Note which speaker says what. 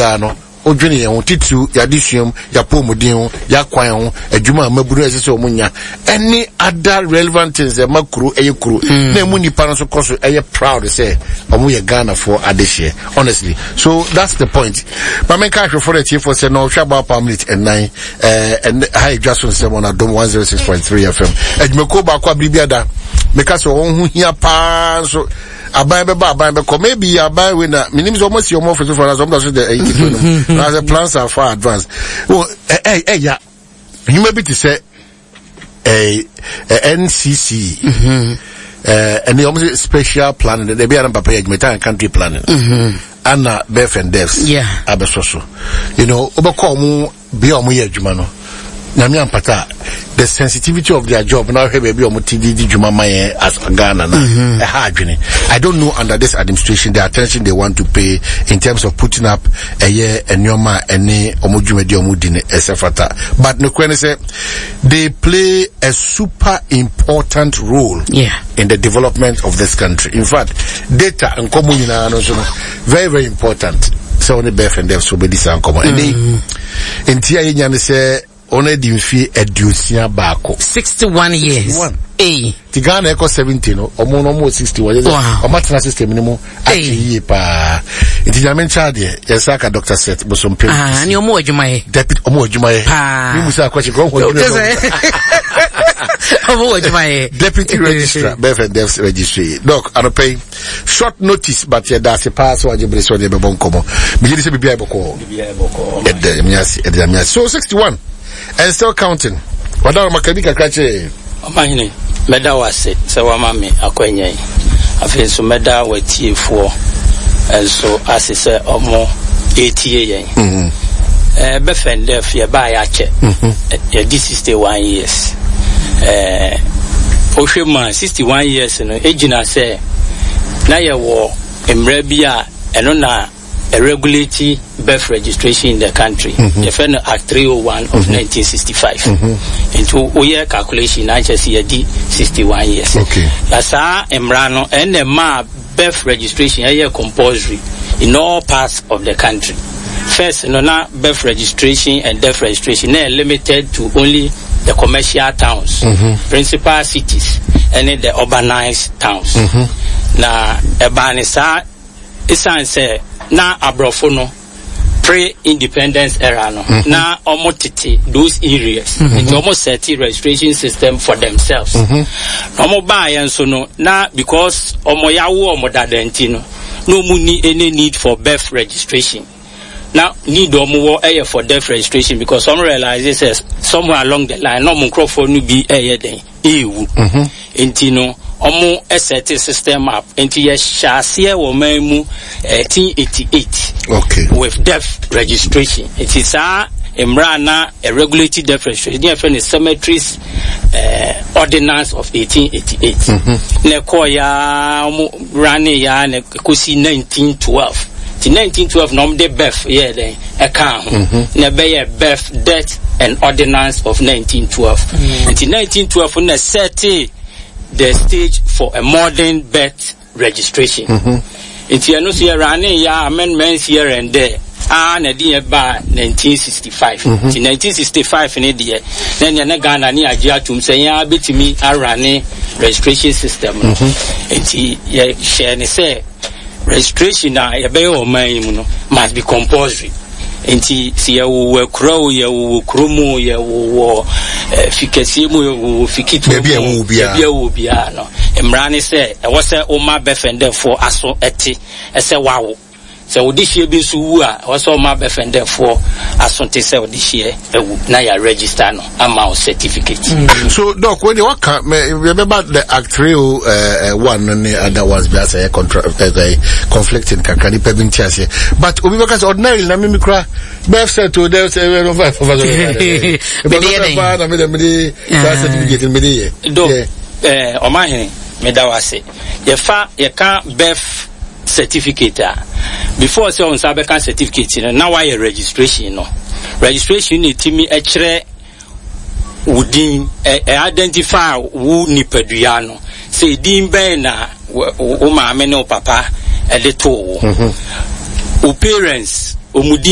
Speaker 1: Gano. Odwene ye titu ya disuam ya pomodin ya kwan ho adwuma maburu ese omunya any other relevant things e makuru eyekuru na emu nipa no so koso eye proud say omu ye Ghana for adehye honestly. So that's the point. But men ka for the chief for say no hwa ba permit and 9 and high just on 7 on Dom 106.3 FM adwumako ba kwa bibiada meka so won hu hia pa so aban be ko maybe aban we na minim so almost your more for some that's the 82 as the plans are far advanced. Oh yeah you maybe to say NCC and the almost special planning they be an papa metan country planning Anna Beth and Devs abesoso you know obakom be omo ye adwuma no Nyame ampata the sensitivity of their job now have be omotidi djuma maye as Ghana na I don't know under this administration the attention they want to pay in terms of putting up a year and yoma ene omodjumedi omudine esefata but no kwene say they play a super important role in the development of this country. In fact data and communina no so very very important so on the Beth and Devs so be this and common and they entia yenya say only dimfi edusia bako
Speaker 2: 61 years.
Speaker 1: Tigana eko 70 no omo 61 o matna system ni mo achi pa itijamen chade yesaka Dr. Seth Bosompe
Speaker 2: ni omo adwumaye
Speaker 1: deputy omo adwumaye ni musa kwachi ko omo adwumaye deputy registrar Beth Devs registry doc anopay short notice but ya da se pass wa jebre so de be bonkomo mi jidi se bibia boko so 61 and still counting. Wadara makabika kache
Speaker 3: amahine meda wase se wa mame akwenye afi so meda watiefo enso asese omo etie yen befende fie ba ya che ya di 61 years ohwema 61 years no ejina se na ye wo emra bia eno na a regulatory birth registration in the country. The Federal Act 301 of 1965. Into oye calculation, I just see 61 years.
Speaker 1: Okay.
Speaker 3: Lasa emrano and the birth registration is compulsory in all parts of the country. First, no birth registration and death registration are limited to only the commercial towns, principal cities, and the urbanized towns. Na ebanisa isan say na abrofono pre-independence era no na omotiti those areas and almost set a registration system for themselves omo ba yen so no na because omo yawo omo dadenti no mu ni any need for birth registration now need omo wo for death registration because some realizes somewhere along the line no microphone no be den ewu entino omo set system up into ye shase wo manu 1888
Speaker 1: okay
Speaker 3: with death registration. It is emrana a regulated death registration. The friend is cemeteries ordinance of 1888 ne koya rani ya ne kusi 1912 the 1912 nom de birth then account ne be birth death and ordinance of 1912 until 1912 when set the stage for a modern birth registration. It's no see running amendments here and there. Na di ba 1965. In 1965 in the then ya Ghana ni agye atum say ya betimi arane registration system. It's ya share ne say registration na ya be o man no must be compulsory. Enti si ya wo kro ya wo kromo ya wo fikasi mu wo fikiti
Speaker 1: bia wo
Speaker 3: bia no emrane se e wo se o ma befende for aso eti ese wawo se odihie bi so wu a wo se o ma befende for aso te se odihie ewu na ya register no ama o certificate.
Speaker 1: So doc when you work remember the Act 301 and the other ones be as a conflicting kankani pebinti ase but obi because ordinary na me kra birth set to there say we no five over there na me certificate me dey
Speaker 3: o ma hen me da wase ye fa ye ka birth certificate before say on sabe kan certificate na why registration no registration ni timi e kire wudin identify wu nipadua no say din ben na o maame ne o papa e de to o parents o mudi